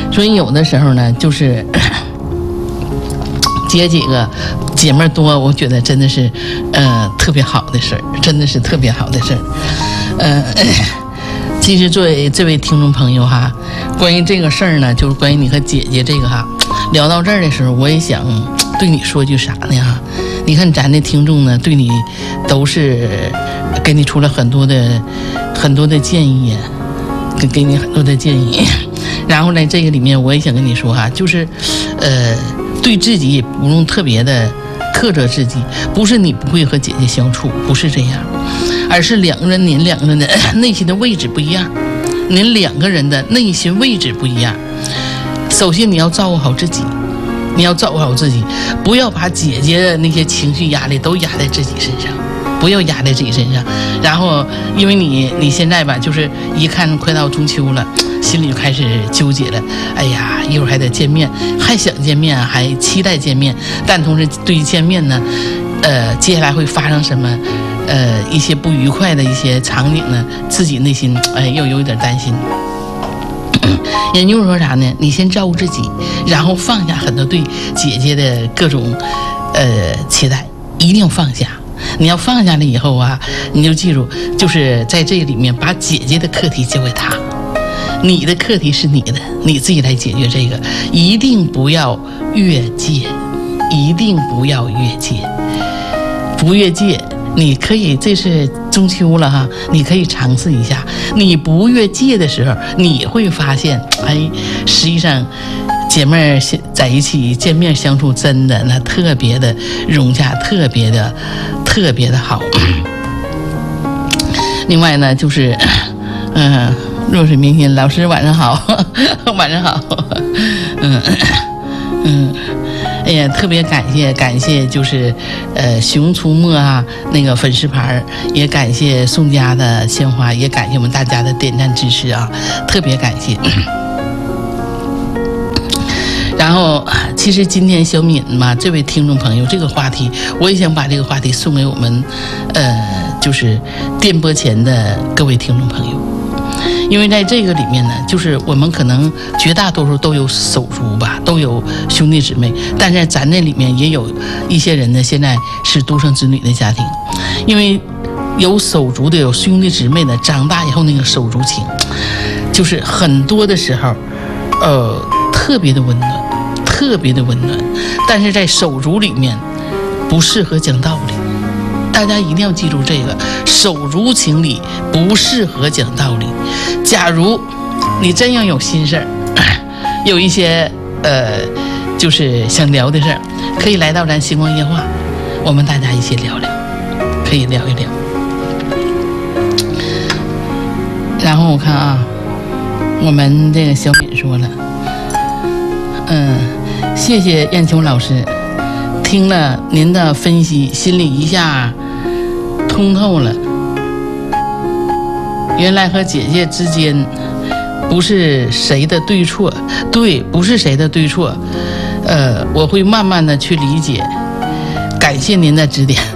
所以有的时候呢，就是结几个姐妹多，我觉得真的是特别好的事儿，真的是特别好的事儿。其实作为这位听众朋友哈，关于这个事儿呢，就是关于你和姐姐这个哈，聊到这儿的时候，我也想对你说句啥呢哈？你看咱的听众呢，对你都是给你出了很多的建议，给你很多的建议。然后呢，这个里面我也想跟你说哈，就是对自己也不用特别的苛责自己，不是你不会和姐姐相处，不是这样，而是您两个人的内心的位置不一样，您两个人的内心位置不一样。首先你要照顾好自己，不要把姐姐的那些情绪压力都压在自己身上，不要压在自己身上。然后因为你现在吧，就是一看快到中秋了，心里就开始纠结了，哎呀，一会儿还得见面，还想见面，还期待见面，但同时对于见面呢，接下来会发生什么一些不愉快的一些场景呢，自己内心又有一点担心。也就是说啥呢，你先照顾自己，然后放下很多对姐姐的各种期待，一定要放下。你要放下了以后啊，你就记住，就是在这里面把姐姐的课题交给她，你的课题是你的，你自己来解决这个，一定不要越界，一定不要越界，不越界。你可以，这是中秋了哈，你可以尝试一下。你不越界的时候，你会发现，实际上姐妹在一起见面相处，真的那特别的融洽，特别的好。另外呢，就是弱水明心老师晚上好，晚上好，哎呀，特别感谢，就是熊出没啊那个粉丝牌，也感谢宋家的鲜花，也感谢我们大家的点赞支持啊，特别感谢。然后其实今天小敏嘛，这位听众朋友，这个话题我也想把这个话题送给我们就是电波前的各位听众朋友。因为在这个里面呢，就是我们可能绝大多数都有手足吧，都有兄弟姊妹，但是咱这里面也有一些人呢，现在是独生子女的家庭，因为有手足的，有兄弟姊妹的，长大以后那个手足情，就是很多的时候，特别的温暖，但是在手足里面不适合讲道理。大家一定要记住这个，手足情里不适合讲道理。假如你真要有心事儿，有一些就是想聊的事儿，可以来到咱星光夜话，我们大家一起聊聊，可以聊一聊。然后我看啊，我们这个小敏说了，谢谢燕秋老师，听了您的分析，心里一下通透了。原来和姐姐之间不是谁的对错，对，不是谁的对错，我会慢慢的去理解，感谢您的指点。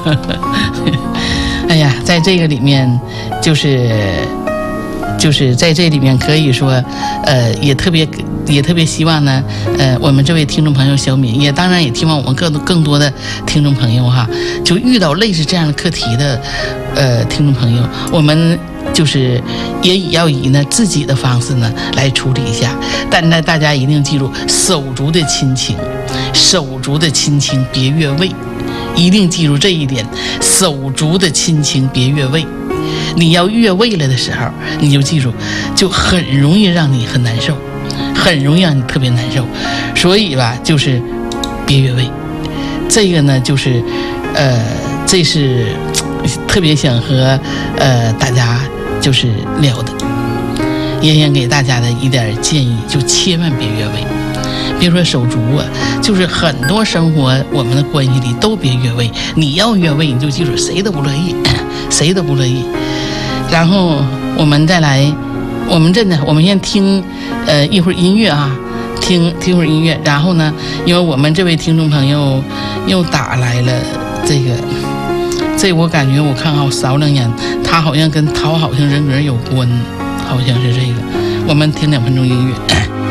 哎呀，在这个里面就是在这里面可以说也特别希望呢，我们这位听众朋友小敏，也当然也希望我们更多的听众朋友哈，就遇到类似这样的课题的听众朋友，我们就是也要以呢自己的方式呢来处理一下。但呢，大家一定记住，手足的亲情别越位，一定记住这一点，手足的亲情别越位。你要越位了的时候，你就记住，就很容易让你很难受，很容易让你特别难受。所以吧，就是别越位。这个呢，就是这是特别想和大家就是聊的，也想给大家的一点建议，就千万别越位。别说手足啊，就是很多生活我们的关系里都别越位。你要越位，你就记住谁都不乐意，谁都不乐意。然后我们再来，我们先听一会儿音乐啊，听会儿音乐。然后呢，因为我们这位听众朋友又打来了这我感觉我看好扫两眼，他好像跟讨好型人格有关，好像是这个。我们听2分钟音乐。